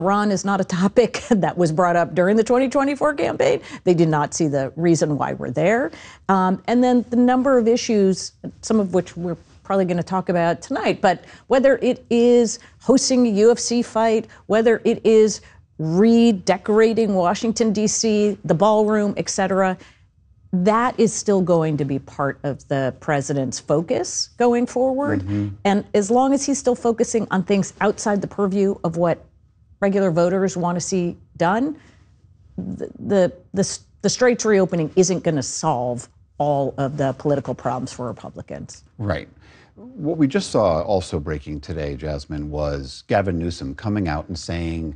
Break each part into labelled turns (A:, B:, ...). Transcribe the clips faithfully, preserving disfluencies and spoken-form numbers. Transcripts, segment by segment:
A: Iran is not a topic that was brought up during the twenty twenty-four campaign. They did not see the reason why we're there. Um, and then the number of issues, some of which we're probably going to talk about tonight, but whether it is hosting a U F C fight, whether it is redecorating Washington, D C, the ballroom, et cetera, that is still going to be part of the president's focus going forward. Mm-hmm. And as long as he's still focusing on things outside the purview of what regular voters want to see done, the the the, the straits reopening isn't going to solve all of the political problems for Republicans.
B: Right. What we just saw also breaking today, Jasmine, was Gavin Newsom coming out and saying,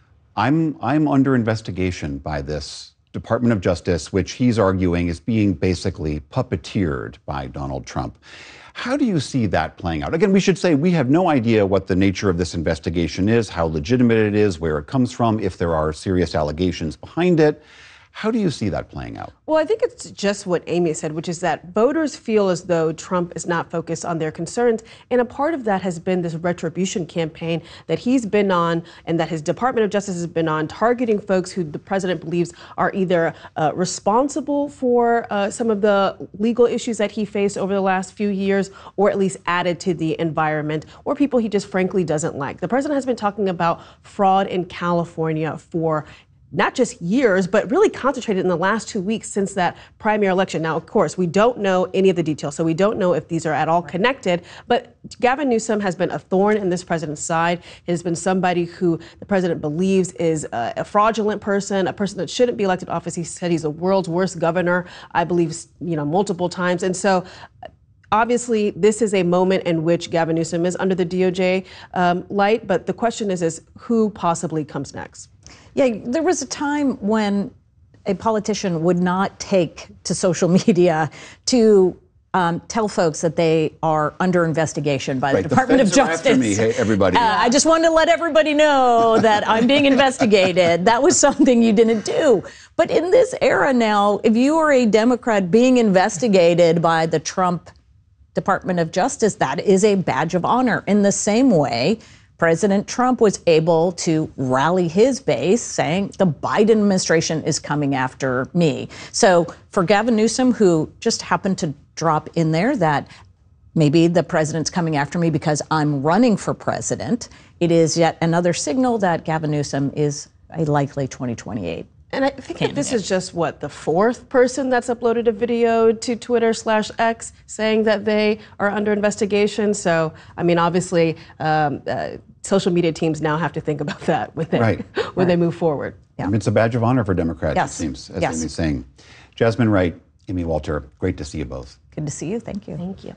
B: I'm I'm under investigation by this Department of Justice, which he's arguing is being basically puppeteered by Donald Trump. How do you see that playing out? Again, we should say we have no idea what the nature of this investigation is, how legitimate it is, where it comes from, if there are serious allegations behind it. How do you see that playing out?
C: Well, I think it's just what Amy said, which is that voters feel as though Trump is not focused on their concerns. And a part of that has been this retribution campaign that he's been on and that his Department of Justice has been on, targeting folks who the president believes are either uh, responsible for uh, some of the legal issues that he faced over the last few years, or at least added to the environment, or people he just frankly doesn't like. The president has been talking about fraud in California for not just years, but really concentrated in the last two weeks since that primary election. Now, of course, we don't know any of the details, so we don't know if these are at all connected, but Gavin Newsom has been a thorn in this president's side. He has been somebody who the president believes is a, a fraudulent person, a person that shouldn't be elected to office. He said he's the world's worst governor, I believe, you know, multiple times. And so obviously, this is a moment in which Gavin Newsom is under the D O J um, light, but the question is, is who possibly comes next?
A: Yeah, there was a time when a politician would not take to social media to um, tell folks that they are under investigation by
B: right,
A: the Department
B: the
A: of Justice.
B: After me, hey, everybody.
A: Uh, I just wanted to let everybody know that I'm being investigated. That was something you didn't do. But in this era now, if you are a Democrat being investigated by the Trump Department of Justice, that is a badge of honor. In the same way, President Trump was able to rally his base saying the Biden administration is coming after me. So for Gavin Newsom, who just happened to drop in there that maybe the president's coming after me because I'm running for president, it is yet another signal that Gavin Newsom is a likely twenty twenty-eight.
C: And I think that this is just, what, the fourth person that's uploaded a video to Twitter slash X saying that they are under investigation. So, I mean, obviously, um, uh, social media teams now have to think about that when they,
B: right.
C: when
B: right.
C: they move forward.
B: Yeah. I mean, it's a badge of honor for Democrats,
A: yes.
B: it seems, as
A: yes.
B: Amy's saying. Jasmine Wright, Amy Walter, great to see you both.
A: Good to see you. Thank you.
C: Thank you.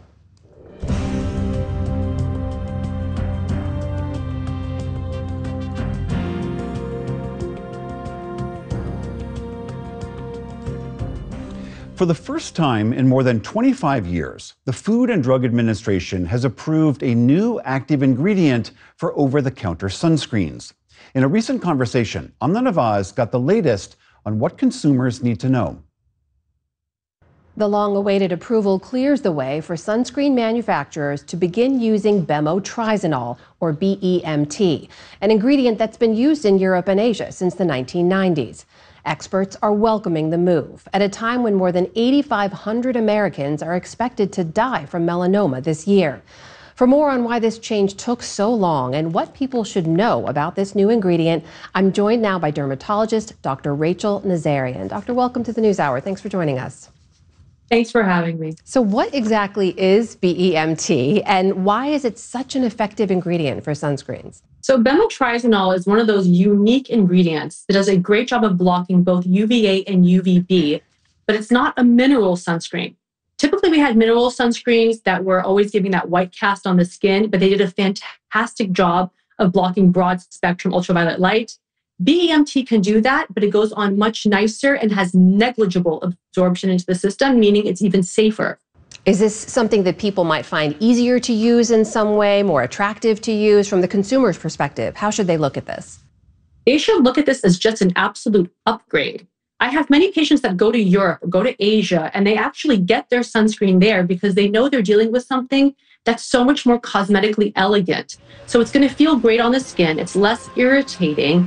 B: For the first time in more than twenty-five years, the Food and Drug Administration has approved a new active ingredient for over-the-counter sunscreens. In a recent conversation, Amna Nawaz got the latest on what consumers need to know.
D: The long-awaited approval clears the way for sunscreen manufacturers to begin using bemotrizanol, or B E M T, an ingredient that's been used in Europe and Asia since the nineteen nineties. Experts are welcoming the move at a time when more than eighty-five hundred Americans are expected to die from melanoma this year. For more on why this change took so long and what people should know about this new ingredient, I'm joined now by dermatologist Doctor Rachel Nazarian. Doctor, welcome to the NewsHour. Thanks for joining us.
E: Thanks for having me.
D: So what exactly is B E M T and why is it such an effective ingredient for sunscreens?
E: So bemotrizanol is one of those unique ingredients that does a great job of blocking both U V A and U V B, but it's not a mineral sunscreen. Typically, we had mineral sunscreens that were always giving that white cast on the skin, but they did a fantastic job of blocking broad spectrum ultraviolet light. B E M T can do that, but it goes on much nicer and has negligible absorption into the system, meaning it's even safer.
D: Is this something that people might find easier to use in some way, more attractive to use from the consumer's perspective? How should they look at this?
E: They should look at this as just an absolute upgrade. I have many patients that go to Europe or go to Asia, and they actually get their sunscreen there because they know they're dealing with something that's so much more cosmetically elegant. So it's going to feel great on the skin. It's less irritating.